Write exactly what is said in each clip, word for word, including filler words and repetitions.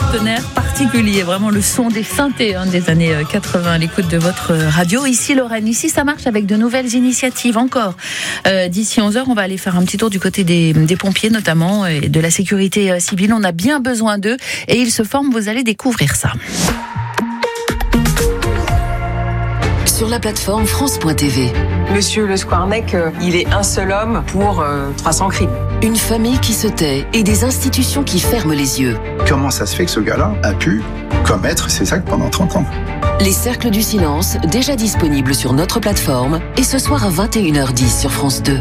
partenaire particulier, vraiment le son des synthés hein, des années quatre-vingts à l'écoute de votre radio. Ici Lorraine, ici ça marche avec de nouvelles initiatives encore. Euh, d'ici onze heures, on va aller faire un petit tour du côté des, des pompiers notamment et de la sécurité civile. On a bien besoin d'eux et ils se forment, vous allez découvrir ça. Sur la plateforme France point T V. Monsieur Le Squarnec, euh, il est un seul homme pour euh, trois cents crimes. Une famille qui se tait et des institutions qui ferment les yeux. Comment ça se fait que ce gars-là a pu commettre ces actes pendant trente ans ? Les Cercles du Silence, déjà disponibles sur notre plateforme, et ce soir à vingt et une heures dix sur France deux.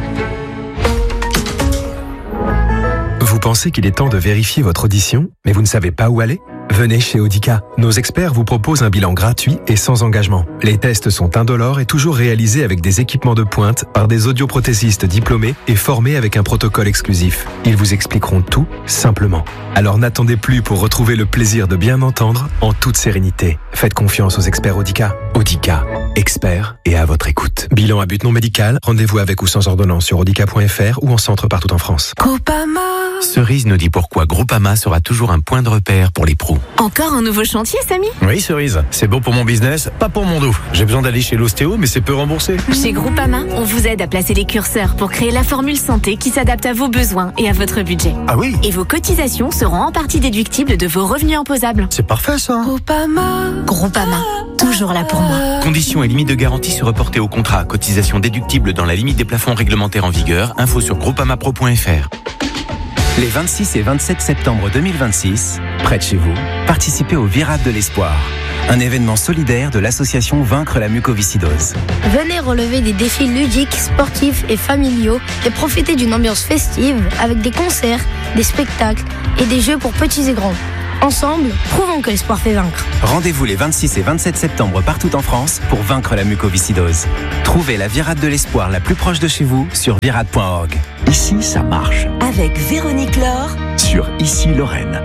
Vous pensez qu'il est temps de vérifier votre audition, mais vous ne savez pas où aller ? Venez chez Audica. Nos experts vous proposent un bilan gratuit et sans engagement. Les tests sont indolores et toujours réalisés avec des équipements de pointe par des audioprothésistes diplômés et formés avec un protocole exclusif. Ils vous expliqueront tout simplement. Alors n'attendez plus pour retrouver le plaisir de bien entendre en toute sérénité. Faites confiance aux experts Audica. Audica, experts et à votre écoute. Bilan à but non médical, rendez-vous avec ou sans ordonnance sur audica point f r ou en centre partout en France. Groupama. Cerise nous dit pourquoi Groupama sera toujours un point de repère pour les pros. Encore un nouveau chantier, Samy ? Oui, Cerise. C'est bon pour mon business, pas pour mon dos. J'ai besoin d'aller chez l'ostéo, mais c'est peu remboursé. Chez Groupama, on vous aide à placer les curseurs pour créer la formule santé qui s'adapte à vos besoins et à votre budget. Ah oui ? Et vos cotisations seront en partie déductibles de vos revenus imposables. C'est parfait, ça. Groupama. Groupama. Toujours là pour moi. Conditions et limites de garantie se reporter au contrat. Cotisation déductible dans la limite des plafonds réglementaires en vigueur. Info sur groupama pro point f r. Les vingt-six et vingt-sept septembre deux mille vingt-six, près de chez vous, participez au Virade de l'Espoir, un événement solidaire de l'association Vaincre la mucoviscidose. Venez relever des défis ludiques, sportifs et familiaux et profiter d'une ambiance festive avec des concerts, des spectacles et des jeux pour petits et grands. Ensemble, prouvons que l'espoir fait vaincre. Rendez-vous les vingt-six et vingt-sept septembre partout en France pour vaincre la mucoviscidose. Trouvez la Virade de l'Espoir la plus proche de chez vous sur virade point org. Ici, ça marche. Avec Véronique Laure sur Ici Lorraine.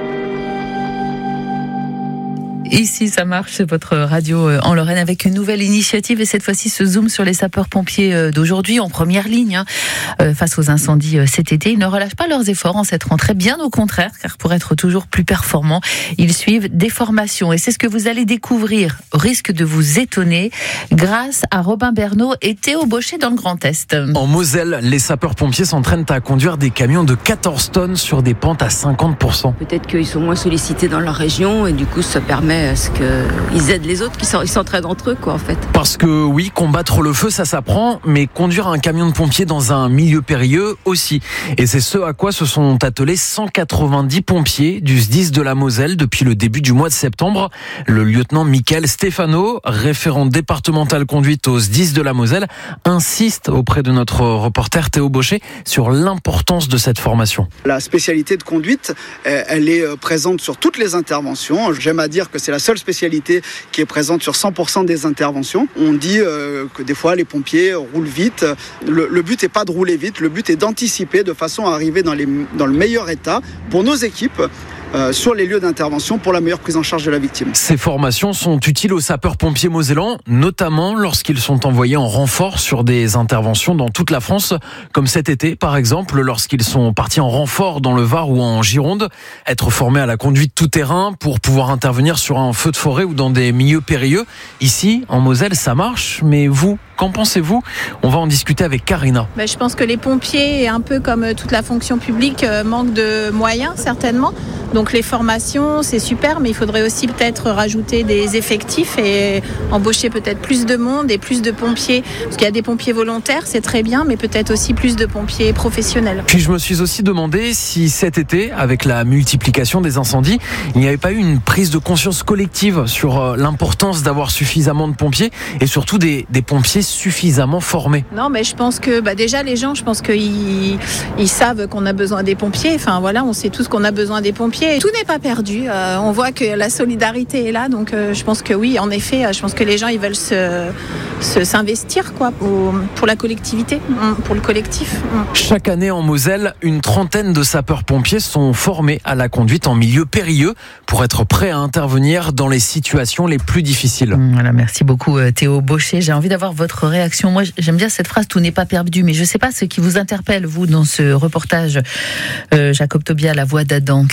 Ici, ça marche, c'est votre radio en Lorraine avec une nouvelle initiative et cette fois-ci ce zoom sur les sapeurs-pompiers d'aujourd'hui en première ligne hein, face aux incendies cet été. Ils ne relâchent pas leurs efforts en cette rentrée, bien au contraire, car pour être toujours plus performants, ils suivent des formations et c'est ce que vous allez découvrir, au risque de vous étonner, grâce à Robin Bernot et Théo Baucher dans le Grand Est. En Moselle, les sapeurs-pompiers s'entraînent à conduire des camions de quatorze tonnes sur des pentes à cinquante pour cent. Peut-être qu'ils sont moins sollicités dans leur région et du coup ça permet à ce qu'ils aident les autres, qu'ils s'entraident entre eux, quoi, en fait. Parce que oui, combattre le feu, ça s'apprend, mais conduire un camion de pompiers dans un milieu périlleux aussi. Et c'est ce à quoi se sont attelés cent quatre-vingt-dix pompiers du S D I S de la Moselle depuis le début du mois de septembre. Le lieutenant Michael Stéphano, référent départemental conduite au S D I S de la Moselle, insiste auprès de notre reporter Théo Baucher sur l'importance de cette formation. La spécialité de conduite, elle est présente sur toutes les interventions. J'aime à dire que c'est la seule spécialité qui est présente sur cent pour cent des interventions. On dit euh, que des fois les pompiers roulent vite. Le, le but n'est pas de rouler vite, le but est d'anticiper de façon à arriver dans, les, dans le meilleur état pour nos équipes. Euh, sur les lieux d'intervention pour la meilleure prise en charge de la victime. Ces formations sont utiles aux sapeurs-pompiers mosellans, notamment lorsqu'ils sont envoyés en renfort sur des interventions dans toute la France, comme cet été par exemple, lorsqu'ils sont partis en renfort dans le Var ou en Gironde. Être formés à la conduite tout-terrain pour pouvoir intervenir sur un feu de forêt ou dans des milieux périlleux. Ici, en Moselle, ça marche, mais vous, qu'en pensez-vous ? On va en discuter avec Karina. Ben, je pense que les pompiers, un peu comme toute la fonction publique, manquent de moyens certainement. Donc les formations, c'est super, mais il faudrait aussi peut-être rajouter des effectifs et embaucher peut-être plus de monde et plus de pompiers. Parce qu'il y a des pompiers volontaires, c'est très bien, mais peut-être aussi plus de pompiers professionnels. Puis je me suis aussi demandé si cet été, avec la multiplication des incendies, il n'y avait pas eu une prise de conscience collective sur l'importance d'avoir suffisamment de pompiers et surtout des, des pompiers suffisamment formés. Non, mais je pense que bah déjà les gens, je pense qu'ils ils savent qu'on a besoin des pompiers. Enfin voilà, on sait tous qu'on a besoin des pompiers. Tout n'est pas perdu. Euh, on voit que la solidarité est là, donc euh, je pense que oui, en effet, euh, je pense que les gens ils veulent se, se s'investir quoi pour, pour la collectivité, pour le collectif. Chaque année en Moselle, une trentaine de sapeurs-pompiers sont formés à la conduite en milieu périlleux pour être prêts à intervenir dans les situations les plus difficiles. Voilà, merci beaucoup Théo Baucher. J'ai envie d'avoir votre réaction. Moi, j'aime bien cette phrase, tout n'est pas perdu, mais je ne sais pas ce qui vous interpelle, vous, dans ce reportage. Euh, Jacob Tobia, la voix d'Adam. Qu'est-ce qui vous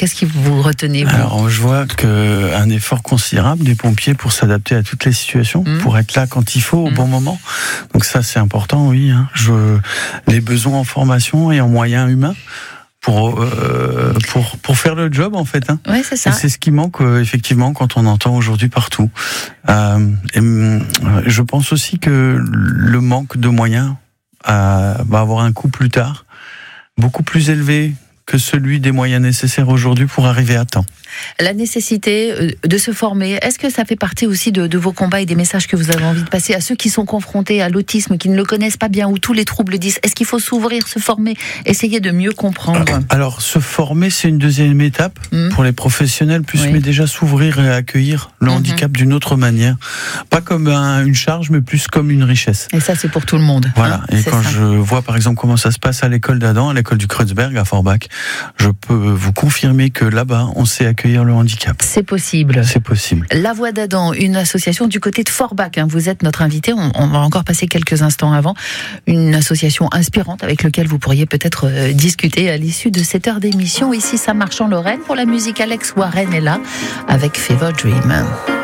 vous retenez vous? Alors, je vois qu'un effort considérable des pompiers pour s'adapter à toutes les situations, mmh. pour être là quand il faut, au mmh. bon moment. Donc ça, c'est important, oui. Hein. Je, les besoins en formation et en moyens humains pour euh, pour pour faire le job, en fait. Hein. Ouais, c'est ça. Et c'est ce qui manque euh, effectivement quand on entend aujourd'hui partout. Euh, et, euh, je pense aussi que le manque de moyens euh, va avoir un coût plus tard, beaucoup plus élevé que celui des moyens nécessaires aujourd'hui pour arriver à temps. La nécessité de se former, est-ce que ça fait partie aussi de, de vos combats et des messages que vous avez envie de passer à ceux qui sont confrontés à l'autisme, qui ne le connaissent pas bien, ou tous les troubles dix? Est-ce qu'il faut s'ouvrir, se former, essayer de mieux comprendre? Alors, se former, c'est une deuxième étape mmh. pour les professionnels, plus oui. mais déjà s'ouvrir et accueillir le mmh. handicap d'une autre manière. Pas comme un, une charge, mais plus comme une richesse. Et ça, c'est pour tout le monde. Voilà. Hein, et quand ça. je vois, par exemple, comment ça se passe à l'école d'Adam, à l'école du Kreuzberg, à Forbach, je peux vous confirmer que là-bas, on sait accueillir le handicap. C'est possible. C'est possible. La Voix d'Adam, une association du côté de Forbach. Hein. Vous êtes notre invité. On, on va encore passer quelques instants avant. Une association inspirante avec laquelle vous pourriez peut-être euh, discuter à l'issue de cette heure d'émission. Ici, ça marche en Lorraine. Pour la musique, Alex Warren est là avec Fever Dream.